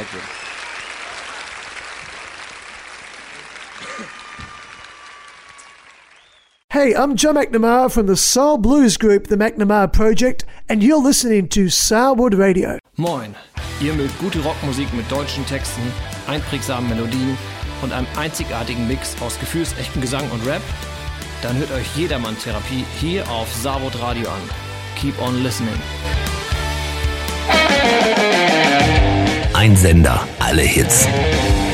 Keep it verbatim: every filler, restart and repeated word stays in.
Thank you. Hey, I'm Joe McNamara from the soul blues group The McNamara Project, and you're listening to Sourwood Radio. Moin, ihr mögt gute Rockmusik mit deutschen Texten, einprägsamen Melodien und einem einzigartigen Mix aus gefühlsechtem Gesang und Rap? Dann hört euch Jedermann-Therapie hier auf Sourwood Radio an. Keep on listening. Ein Sender, alle Hits.